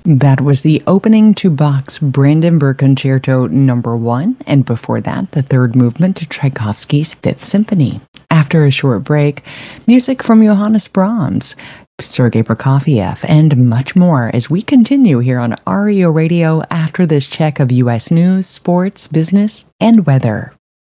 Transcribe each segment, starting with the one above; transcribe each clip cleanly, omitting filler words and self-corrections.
That was the opening to Bach's Brandenburg Concerto No. 1, and before that, the third movement to Tchaikovsky's Fifth Symphony. After a short break, music from Johannes Brahms, Sergei Prokofiev, and much more as we continue here on REO Radio after this check of U.S. news, sports, business, and weather.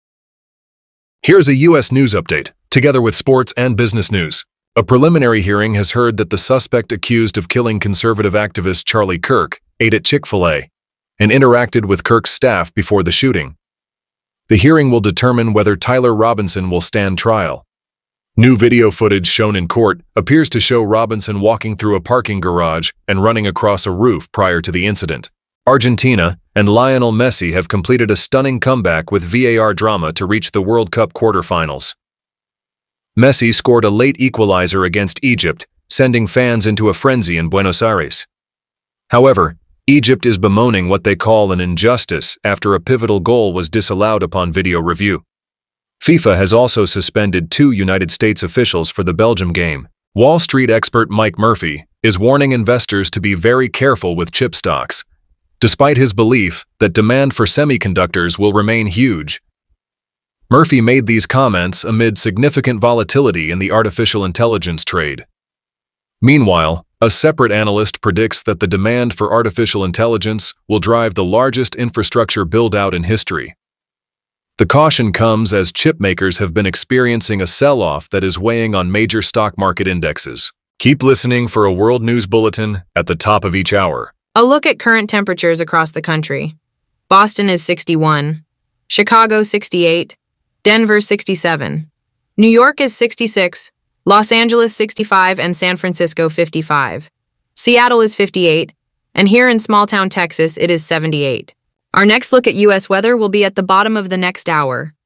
Here's a U.S. news update, together with sports and business news. A preliminary hearing has heard that the suspect accused of killing conservative activist Charlie Kirk ate at Chick-fil-A and interacted with Kirk's staff before the shooting. The hearing will determine whether Tyler Robinson will stand trial. New video footage shown in court appears to show Robinson walking through a parking garage and running across a roof prior to the incident. Argentina and Lionel Messi have completed a stunning comeback with VAR drama to reach the World Cup quarterfinals. Messi scored a late equalizer against Egypt, sending fans into a frenzy in Buenos Aires. However, Egypt is bemoaning what they call an injustice after a pivotal goal was disallowed upon video review. FIFA has also suspended 2 United States officials for the Belgium game. Wall Street expert Mike Murphy is warning investors to be very careful with chip stocks, despite his belief that demand for semiconductors will remain huge. Murphy made these comments amid significant volatility in the artificial intelligence trade. Meanwhile, a separate analyst predicts that the demand for artificial intelligence will drive the largest infrastructure build-out in history. The caution comes as chip makers have been experiencing a sell-off that is weighing on major stock market indexes. Keep listening for a world news bulletin at the top of each hour. A look at current temperatures across the country. Boston is 61, Chicago 68, Denver 67, New York is 66, Los Angeles 65, and San Francisco 55. Seattle is 58, and here in small-town Texas it is 78. Our next look at U.S. weather will be at the bottom of the next hour.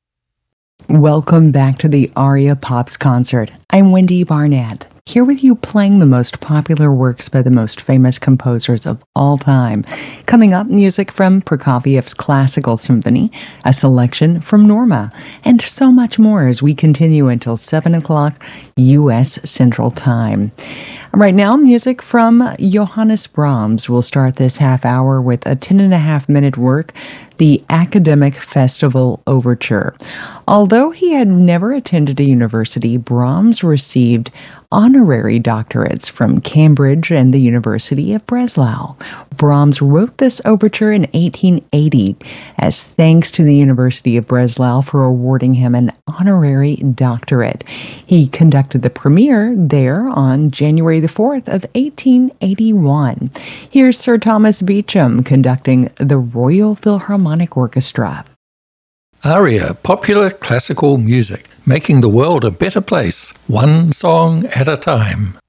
Welcome back to the Aria Pops concert. I'm Wendy Barnett, here with you playing the most popular works by the most famous composers of all time. Coming up, music from Prokofiev's Classical Symphony, a selection from Norma, and so much more as we continue until 7 o'clock U.S. Central Time. Right now, music from Johannes Brahms will start this half hour with a 10.5-minute work, the Academic Festival Overture. Although he had never attended a university, Brahms received honorary doctorates from Cambridge and the University of Breslau. Brahms wrote this overture in 1880 as thanks to the University of Breslau for awarding him an honorary doctorate. He conducted the premiere there on January the 4th of 1881. Here's Sir Thomas Beecham conducting the Royal Philharmonic Orchestra. Aria, popular classical music, making the world a better place, one song at a time.